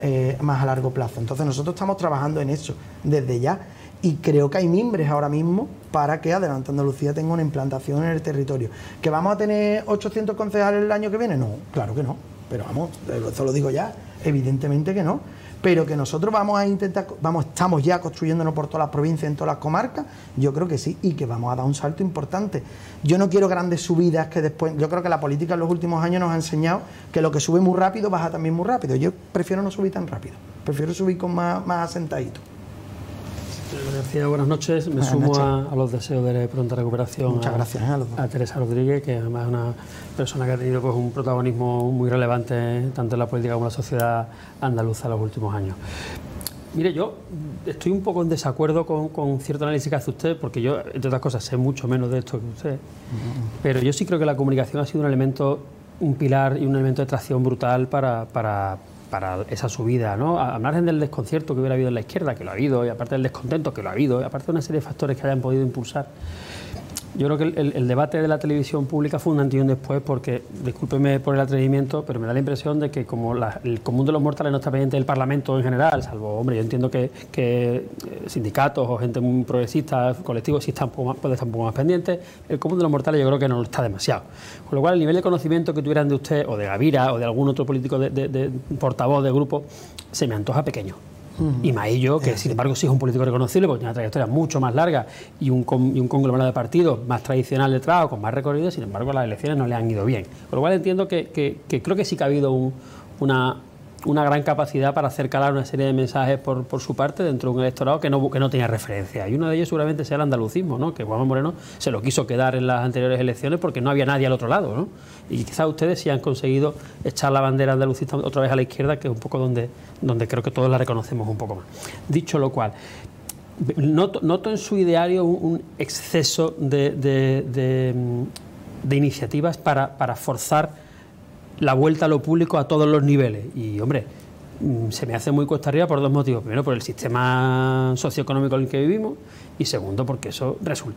más a largo plazo. Entonces nosotros estamos trabajando en eso desde ya y creo que hay mimbres ahora mismo para que Adelante Andalucía tenga una implantación en el territorio. ¿Que vamos a tener 800 concejales el año que viene? No, claro que no, pero vamos, eso lo digo ya, evidentemente que no, pero que nosotros vamos a intentar, estamos ya construyéndonos por todas las provincias, en todas las comarcas, yo creo que sí, y que vamos a dar un salto importante. Yo no quiero grandes subidas que después, yo creo que la política en los últimos años nos ha enseñado que lo que sube muy rápido baja también muy rápido. Yo prefiero no subir tan rápido, prefiero subir con más asentadito. García, buenas noches. Me sumo a los deseos de pronta recuperación. Muchas gracias a los dos. A Teresa Rodríguez, que además es una persona que ha tenido pues, un protagonismo muy relevante tanto en la política como en la sociedad andaluza en los últimos años. Mire, yo estoy un poco en desacuerdo con cierto análisis que hace usted, porque yo, entre otras cosas, sé mucho menos de esto que usted, pero yo sí creo que la comunicación ha sido un elemento, un pilar y un elemento de tracción brutal para esa subida, ¿no? Al margen del desconcierto que hubiera habido en la izquierda, que lo ha habido, y aparte del descontento, que lo ha habido, y aparte de una serie de factores que hayan podido impulsar. Yo creo que el debate de la televisión pública fue un antes y un después, porque, discúlpeme por el atrevimiento, pero me da la impresión de que como el común de los mortales no está pendiente del Parlamento en general, salvo, hombre, yo entiendo que sindicatos o gente muy progresista, colectivos, sí puede estar un poco más pendientes, el común de los mortales yo creo que no lo está demasiado. Con lo cual, el nivel de conocimiento que tuvieran de usted, o de Gavira, o de algún otro político de portavoz de grupo, se me antoja pequeño. Y Maillo, que sin embargo sí es un político reconocible porque tiene una trayectoria mucho más larga y un conglomerado de partidos más tradicional detrás o con más recorrido, sin embargo las elecciones no le han ido bien. Con lo cual entiendo que creo que sí que ha habido una gran capacidad para hacer calar una serie de mensajes por su parte dentro de un electorado que no tenía referencia. Y uno de ellos seguramente sea el andalucismo, ¿no? Que Juanma Moreno se lo quiso quedar en las anteriores elecciones porque no había nadie al otro lado, ¿no? Y quizás ustedes sí han conseguido echar la bandera andalucista otra vez a la izquierda, que es un poco donde creo que todos la reconocemos un poco más. Dicho lo cual, noto en su ideario un exceso de iniciativas para forzar la vuelta a lo público a todos los niveles. Y, hombre, se me hace muy cuesta arriba por dos motivos. Primero, por el sistema socioeconómico en el que vivimos, y segundo, porque eso,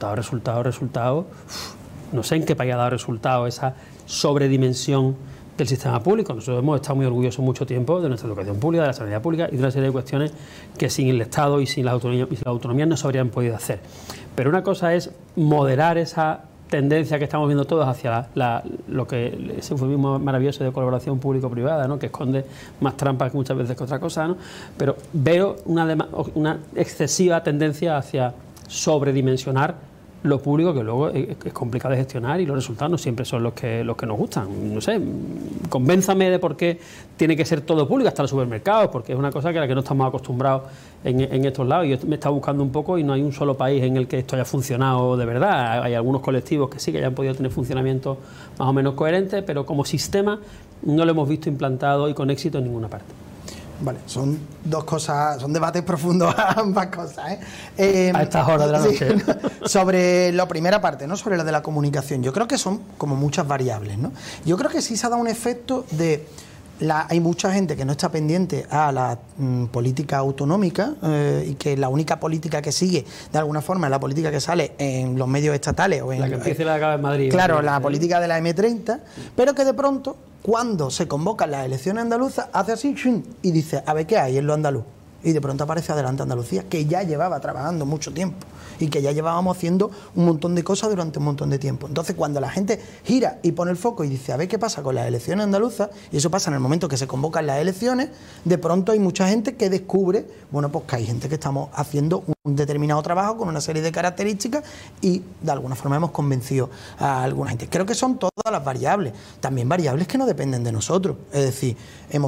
resultado, no sé en qué país ha dado resultado esa sobredimensión del sistema público. Nosotros hemos estado muy orgullosos mucho tiempo de nuestra educación pública, de la sanidad pública y de una serie de cuestiones que sin el Estado y sin la autonomía no se habrían podido hacer. Pero una cosa es moderar esa tendencia que estamos viendo todos hacia lo que ese eufemismo maravilloso de colaboración público-privada, ¿no? Que esconde más trampas muchas veces que otra cosa, ¿no? Pero veo una excesiva tendencia hacia sobredimensionar lo público, que luego es complicado de gestionar y los resultados no siempre son los que nos gustan. No sé, convénzame de por qué tiene que ser todo público, hasta los supermercados, porque es una cosa que a la que no estamos acostumbrados en estos lados. Yo me he estado buscando un poco y no hay un solo país en el que esto haya funcionado de verdad. Hay algunos colectivos que sí, que hayan podido tener funcionamiento más o menos coherente, pero como sistema no lo hemos visto implantado y con éxito en ninguna parte. Vale, son dos cosas, son debates profundos ambas cosas, ¿eh? A estas horas de la noche. Sí, sobre la primera parte, ¿no? Sobre la de la comunicación, yo creo que son como muchas variables, ¿no? Yo creo que sí se ha dado un efecto de... hay mucha gente que no está pendiente a la política autonómica y que la única política que sigue de alguna forma es la política que sale en los medios estatales o en la que empieza y la acaba en Madrid. Claro, la política de la M30, pero que de pronto, cuando se convocan las elecciones andaluzas, hace así y dice, a ver qué hay en lo andaluz. Y de pronto aparece Adelante Andalucía, que ya llevaba trabajando mucho tiempo y que ya llevábamos haciendo un montón de cosas durante un montón de tiempo. Entonces, cuando la gente gira y pone el foco y dice, a ver qué pasa con las elecciones andaluzas, y eso pasa en el momento que se convocan las elecciones, de pronto hay mucha gente que descubre, bueno, pues que hay gente que estamos haciendo un determinado trabajo con una serie de características y de alguna forma hemos convencido a alguna gente. Creo que son todas las variables, también variables que no dependen de nosotros. Es decir,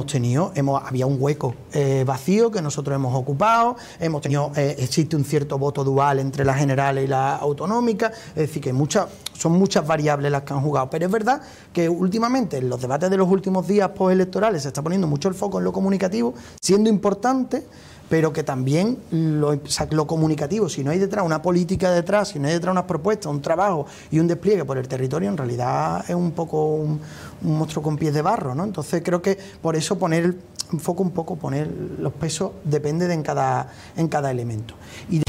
había un hueco vacío que nosotros hemos ocupado, existe un cierto voto dual entre la general y la autonómica, es decir, que son muchas variables las que han jugado, pero es verdad que últimamente en los debates de los últimos días postelectorales se está poniendo mucho el foco en lo comunicativo, siendo importante, pero que también lo comunicativo, si no hay detrás una política detrás, si no hay detrás unas propuestas, un trabajo y un despliegue por el territorio, en realidad es un poco un monstruo con pies de barro, ¿no? Entonces creo que por eso poner el foco un poco, poner los pesos, depende de en cada elemento. Y